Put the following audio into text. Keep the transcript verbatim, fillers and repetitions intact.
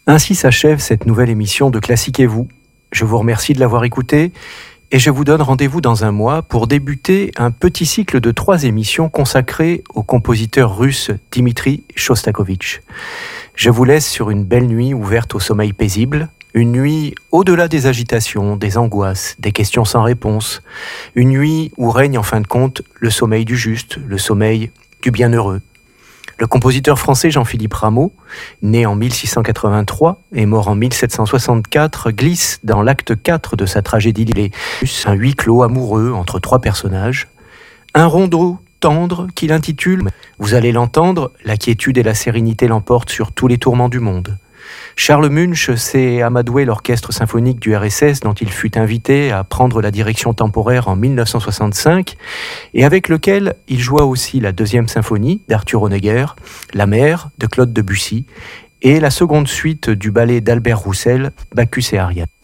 Ainsi s'achève cette nouvelle émission de Classique et vous. Je vous remercie de l'avoir écoutée et je vous donne rendez-vous dans un mois pour débuter un petit cycle de trois émissions consacrées au compositeur russe Dmitri Shostakovich. Je vous laisse sur une belle nuit ouverte au sommeil paisible, une nuit au-delà des agitations, des angoisses, des questions sans réponse, une nuit où règne en fin de compte le sommeil du juste, le sommeil du bienheureux. Le compositeur français Jean-Philippe Rameau, né en mille six cent quatre-vingt-trois et mort en mille sept cent soixante-quatre, glisse dans l'acte quatre de sa tragédie L'Îlet, un huis clos amoureux entre trois personnages, un rondeau tendre qu'il intitule « Vous allez l'entendre, la quiétude et la sérénité l'emportent sur tous les tourments du monde ». Charles Munch s'est amadoué l'orchestre symphonique du R S S dont il fut invité à prendre la direction temporaire en mille neuf cent soixante-cinq et avec lequel il joua aussi la deuxième symphonie d'Arthur Honegger, La Mer de Claude Debussy et la seconde suite du ballet d'Albert Roussel, Bacchus et Ariadne.